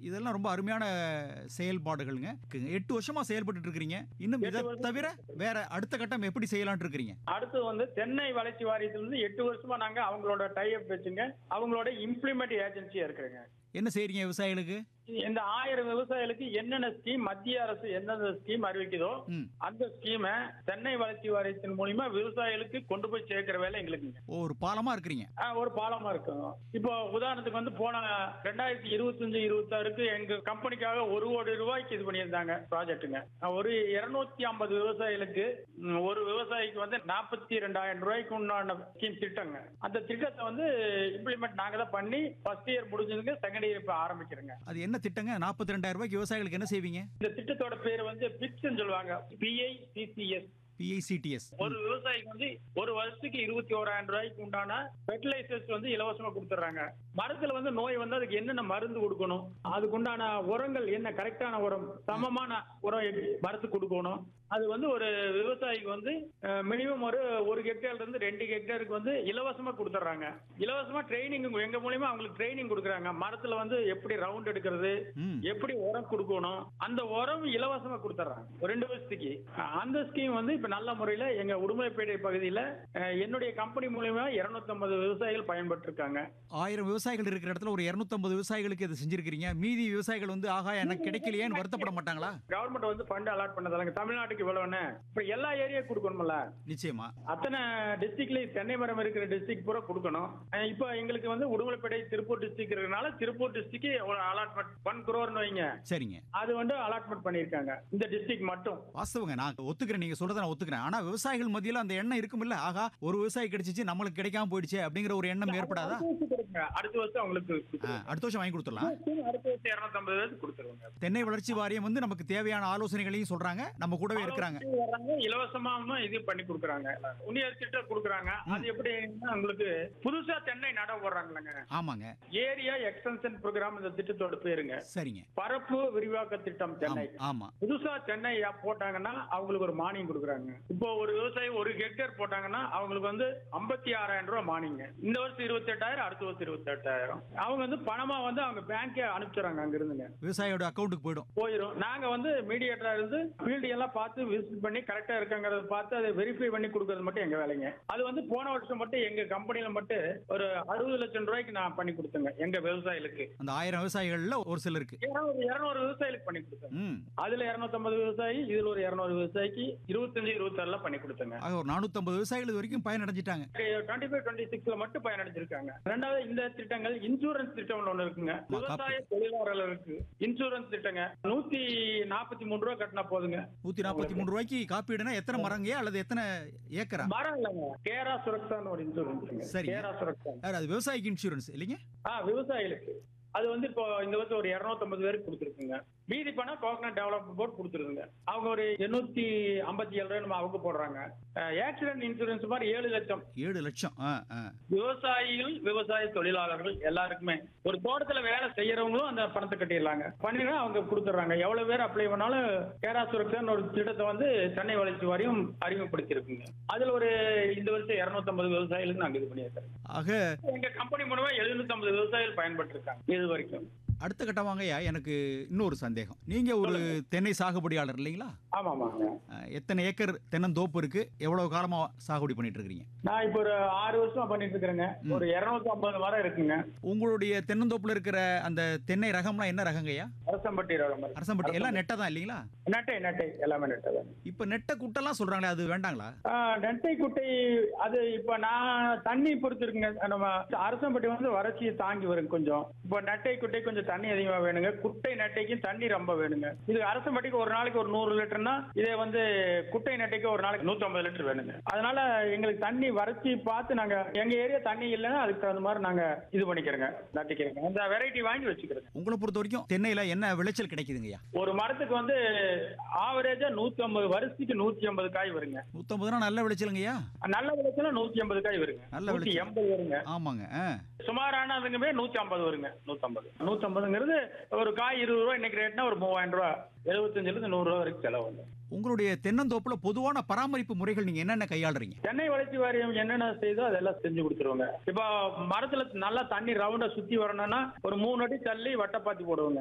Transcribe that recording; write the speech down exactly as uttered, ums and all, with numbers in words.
இதெல்லாம் ரொம்ப அருமையான செயல்பாடுகள்ங்க. எட்டு வருஷமா செயல்பட்டு இருக்கீங்க. இன்னும் இதை தவிர வேற அடுத்த கட்டம் எப்படி செய்யலாம்னு இருக்கீங்க? அடுத்து வந்து தென்னை வளர்ச்சி வாரியத்திலிருந்து எட்டு வருஷமா நாங்க அவங்களோட டை அப் வச்சுங்க அவங்களோட இம்ப்ளிமெண்ட் ஏஜென்சியா இருக்கிறேங்க. என்ன செய்றீங்க விவசாயிகளுக்கு? இந்த ஆயிரம் விவசாயிகளுக்கு என்னென்ன ஸ்கீம் மத்திய அரசு எந்தெந்த ஸ்கீம் அறிவிக்குதோ அந்த ஸ்கீமை தென்னை வளர்ச்சி வாரியத்தின் மூலியமா விவசாயிகளுக்கு கொண்டு போய் சேர்க்கிற வேலை எங்களுக்கு ஒரு பாலமா இருக்கிறீங்க. ஒரு பாலமா இருக்கும். இப்போ உதாரணத்துக்கு வந்து போன ரெண்டாயிரத்தி இருபத்தி அஞ்சு இருபத்தி ஆறுக்கு எங்க கம்பெனிக்காக ஒரு கோடி ரூபாய்க்கு இது பண்ணியிருந்தாங்க ப்ராஜெக்டுங்க. ஒரு இருநூத்தி ஐம்பது விவசாயிகளுக்கு ஒரு விவசாயிக்கு வந்து நாற்பத்தி ரெண்டாயிரம் ரூபாய்க்கு உண்டான ஸ்கீம் திட்டங்க. அந்த திட்டத்தை வந்து இம்ப்ளிமெண்ட் நாங்க தான் பண்ணி ஃபர்ஸ்ட் இயர் முடிஞ்சதுங்க, செகண்ட் இயர் இப்ப ஆரம்பிக்கிறோங்க. அது என்ன திட்டங்க? நாற்பத்தி ரெண்டாயிரம் ரூபாய்க்கு விவசாயிகளுக்கு என்ன செய்வீங்க? இந்த திட்டத்தோட பேர் வந்து பிக்ஸ் சொல்லுவாங்க. பிஐசிசிஎஸ். பிஐசிடிஎஸ். ஒரு விவசாயிக்கு வந்து ஒரு வருஷத்துக்கு இருபத்தி ஓராயிரம் ரூபாய்க்கு உண்டான ஃபெர்டிலைசர்ஸ் வந்து இலவசமா கொடுத்துறாங்க. மரத்துல வந்து நோய் வந்து அதுக்கு என்னென்ன மருந்து கொடுக்கணும், அதுக்கு உண்டான உரங்கள் என்ன கரெக்டான உரம், சமமான உரம் மரத்துக்கு கொடுக்கணும். அது வந்து ஒரு விவசாயிக்கு வந்து மினிமம் ஒரு ஒரு ஹெக்டேர்ல இருந்து ரெண்டு ஹெக்டேருக்கு வந்து இலவசமா கொடுத்துறாங்க. இலவசமா ட்ரைனிங் எங்க மூலியமா அவங்களுக்கு ட்ரைனிங் கொடுக்குறாங்க. மரத்துல வந்து எப்படி ரவுண்ட் எடுக்கிறது, எப்படி உரம் கொடுக்கணும், அந்த உரம் இலவசமா கொடுத்துறாங்க ரெண்டு வருஷத்துக்கு. அந்த ஸ்கீம் வந்து இப்ப நல்ல முறையில எங்க உடுமலைப்பேட்டை பகுதியில என்னுடைய கம்பெனி மூலமா இருநூத்தி ஐம்பது விவசாயிகள் பயன்பட்டு இருக்காங்க. ஆயிரம் விவசாயிகள் இருக்கிற இடத்துல ஒரு இருநூத்தி ஐம்பது விவசாயிகளுக்கு இதை செஞ்சிருக்கீங்க. மீதி விவசாயிகள் வந்து ஆகா எனக்கு கிடைக்கலையேன்னு வருத்தப்பட மாட்டாங்களா? கவர்மெண்ட் வந்து ஃபண்ட் அலாட் பண்ணதாங்க. தமிழ்நாட்டுக்கு இவ்வளவுன்னு இப்ப எல்லா ஏரியா கொடுக்கணும்ல. நிச்சயமா அத்தனை டிஸ்ட்ரிக்ட்லயும் தென்னை மரம் இருக்கிற டிஸ்ட்ரிக்ட் பூரா கொடுக்கணும். இப்ப எங்களுக்கு வந்து உடுமலைப்பேட்டை திருப்பூர் டிஸ்ட்ரிக்ட் இருக்கிறதுனால திருப்பூர் டிஸ்ட்ரிக்ட் ஒரு அலாட்மெண்ட் ஒன் குரோர் வைங்க. சரிங்க. அது வந்து அலாட்மெண்ட் பண்ணிருக்காங்க இந்த டிஸ்ட்ரிக்ட் மட்டும். வாஸ்தவங்க, நான் ஒத்துக்கிறேன், நீங்க சொல்றத நான் ஒத்துக்கிறேன். ஆனா விவசாயிகள் மத்தியில அந்த எண்ணம் இருக்கும்ல, ஆகா ஒரு விவசாயி கிடைச்சிச்சு நம்மளுக்கு கிடைக்காம போயிடுச்சு அப்படிங்கிற ஒரு எண்ணம் ஏற்படாதா? அடுத்த வருஷம் அவங்களுக்கு அடுத்த வருஷம் வாங்கி கொடுத்துடலாம். அடுத்த வருஷம் இருநூத்தி ஐம்பது பேருக்கு கொடுத்துருவாங்க. தென்னை வளர்ச்சி வாரியம் வந்து நமக்கு தேவையான ஆலோசனைகளையும் சொல்றாங்க, நம்ம கூடவே இருக்கிறாங்க, இலவசமா இது பண்ணி கொடுக்குறாங்க, உன்னியர் திட்டம் கொடுக்குறாங்க. அது எப்படி உங்களுக்கு புதுசா தென்னை நட போடுறாங்க. ஆமாங்க. ஏரியா எக்ஸ்டென்ஷன் ப்ரோக்ராம் இந்த திட்டத்தோட பேருங்க. சரிங்க. பரப்பு விரிவாக்க திட்டம் தென்னை. ஆமா. புதுசா தென்னை போட்டாங்கன்னா அவங்களுக்கு ஒரு மானியம் கொடுக்குறாங்க. இப்போ ஒரு விவசாயி ஒரு ஹெக்டேர் போட்டாங்கன்னா அவங்களுக்கு வந்து ஐம்பத்தி ஆறாயிரம் ரூபாய் மானியங்க. இந்த வருஷம் இருபத்தி எட்டாயிரம், அடுத்த வருஷம் இருபத்தி எட்டாயிரம். அவங்க வந்து பணமா வந்து அவங்க பேங்கே அனுப்பிச்சுறாங்க. அங்க இருந்துங்க விவசாயியோட அக்கௌண்ட்டுக்கு போயிடும் போயிடும் நாங்க வந்து மீடியேட்டரா இருந்து ஃபீல்டு எல்லாம் பார்த்து விசிட் பண்ணி கரெக்டா இருக்காங்கறத பார்த்து அதை வெரிஃபை பண்ணி கொடுக்கறது மட்டும் எங்க வேலைங்க. அது வந்து போன வருஷம் மட்டும் எங்க கம்பெனில மட்டும் ஒரு அறுபது லட்சம் ரூபாய்க்கு நான் பண்ணி கொடுத்தேங்க எங்க விவசாயிகளுக்கு. அந்த ஆயிரம் விவசாயிகள்ல ஒரு சிலருக்கு இருநூறு விவசாயிகளுக்கு பண்ணி கொடுத்தேன். அதுல இருநூத்தி ஐம்பது விவசாயி, இதுல ஒரு இருநூறு விவசாயிக்கு இருபத்தஞ்சு இருபத்தி ஆறுல பண்ணி கொடுத்தேங்க. ஒரு நானூத்தி ஐம்பது விவசாயிகள் வரைக்கும் பயனடைஞ்சிட்டாங்க. டுவெண்ட்டி ஃபைவ் டுவெண்ட்டி சிக்ஸ்ல மட்டும் பயனடைஞ்சிருக்காங்க. ரெண்டாவது இந்த திட்டங்கள் இன்சூரன்ஸ் திட்டம் ஒண்ணு இருக்குங்க. விவசாய தொழிலாளர்களுக்கு இன்சூரன்ஸ் திட்டங்க. நூத்தி நாற்பத்தி மூணு ரூபாய் கட்டினா போதுங்க. நூத்தி நாற்பத்தி மூணு ரூபாய்க்கு காப்பீடுனா எத்தனை மரங்க அல்லது எத்தனை ஏக்கரா? மரம் இல்லங்க, கேரா சுரக்ஷான்னு ஒரு இன்சூரன்ஸ். சரி, கேரா சுரக்ஷா அது விவசாயிக்கு இன்சூரன்ஸ் இல்லைங்க. விவசாயிகளுக்கு அது வந்து இப்போ இந்த வருஷம் ஒரு இருநூத்தி ஐம்பது பேருக்கு கொடுத்துருக்குங்க. மீதி பணம் கோகனட் டெவலப்மெண்ட் போர்டு கொடுத்துருக்குங்க. அவங்க ஒரு எண்ணூத்தி ஐம்பத்தி ஏழு ரூபாய் அவங்க போடுறாங்க. ஆக்சிடென்ட் இன்சூரன்ஸ் மாதிரி ஏழு லட்சம் ஏழு லட்சம் விவசாயிகள் விவசாய தொழிலாளர்கள் எல்லாருக்குமே. ஒரு தோட்டத்துல வேலை செய்யறவங்களும் அந்த பணத்தை கட்டிடலாங்க. பண்ணினா அவங்க கொடுத்துறாங்க. எவ்வளவு பேர் அப்ளை பண்ணாலும் கேரா சுரக்ஷான்னு ஒரு திட்டத்தை வந்து தென்னை வளர்ச்சி வாரியம் அறிமுகப்படுத்தி இருக்குங்க. அதுல ஒரு இந்த வருஷம் இருநூத்தி ஐம்பது விவசாயிகளுக்கு நாங்க இது பண்ணியிருக்கோம். ஆக எங்க கம்பெனி மூலமா எழுநூத்தி ஐம்பது விவசாயிகள் பயன்பட்டு இருக்காங்க இது வரைக்கும். அடுத்த கட்டமாங்கய்யா, எனக்கு இன்னொரு சந்தேகம். நீங்க ஒரு தென்னை சாகுபடியாளர் இல்லைங்களா? ஆமாமா. எத்தனை ஏக்கர் தென்னந்தோப்பு இருக்கு? எவ்வளவு காலமா சாகுபடி பண்ணிட்டு இருக்கீங்க? நான் இப்ப ஒரு ஆறு வருஷமா பண்ணிட்டு இருக்கிறேங்க. ஒரு இருநூத்தி ஐம்பது மரம் இருக்குங்க. உங்களுடைய தென்னந்தோப்புல இருக்கிற அந்த தென்னை ரகம்லாம் என்ன ரகங்கய்யா? அரசம்பட்டி ரகம். அரசம்பட்டி எல்லாம் நெட்டை தான் இல்லைங்களா? நெட்டை நெட்டை எல்லாமே நெட்டை தான். இப்ப நெட்டை குட்டெல்லாம் சொல்றாங்களே, அது வேண்டாங்களா? நெட்டை குட்டை அது இப்ப நான் தண்ணி பொறுத்து இருக்குங்க. நம்ம அரசம்பட்டி வந்து வறட்சியை தாங்கி வரும் கொஞ்சம். இப்ப நெட்டை குட்டை கொஞ்சம் தண்ணி அதிகமா வேணுங்க. குட்டை நெட்டைக்கும் தண்ணி ரொம்ப வேணுங்க. இது அரசம்பட்டிக்கு ஒரு நாளைக்கு ஒரு நூறு லிட்டர்னா இதே வந்து குட்டை நெட்டைக்கு ஒரு நாளைக்கு நூத்தி ஐம்பது லிட்டர் வேணுங்க. அதனால எங்களுக்கு தண்ணி வறட்சி பார்த்து நாங்க எங்க ஏரியா தண்ணி இல்லைன்னா அதுக்கு தகுந்த மாதிரி நாங்க இது பண்ணிக்கிறோங்க, நட்டிக்கிறோங்க. அந்த வெரைட்டி வாங்கி வச்சுக்கிறோம். உங்களை பொறுத்த வரைக்கும் தென்னையில என்ன விளைச்சல் கிடைக்குதுங்கய்யா? ஒரு மரத்துக்கு வந்து ஆவரேஜா நூத்தி ஐம்பது வருஷத்துக்கு நூத்தி ஐம்பது காய் வருங்க. நூத்தி ஐம்பதுனா நல்ல விளைச்சலுங்கய்யா? நல்ல விளைச்சல் நூத்தி ஐம்பது காய் வருங்க. நல்ல விளைச்சல் எண்பது வருங்க. ஆமாங்க. சுமாரானதுங்குமே நூத்தி ஐம்பது வருங்க. நூத்தி ஐம்பது நூத்தி ஐம்பதுங்கிறது ஒரு காய் இருபது ரூபாய் இன்னைக்கு ரேட்னா ஒரு மூவாயிரம் ரூபாய் எழுபத்தஞ்சுல இருந்து நூறு ரூபாய் வரைக்கும் செலவு வந்து. உங்களுடைய தென்னந்தோப்புல பொதுவான பராமரிப்பு முறைகள் நீங்க என்னென்ன கையாளுறீங்க? தென்னை வளர்ச்சி வாரியம் என்னென்ன செய்தோ அதெல்லாம் செஞ்சு கொடுத்துருவாங்க. இப்ப மரத்துல நல்லா தண்ணி ரவுண்டா சுத்தி வரணும்னா ஒரு மூணு அடி தள்ளி வட்டப்பாத்தி போடுவாங்க.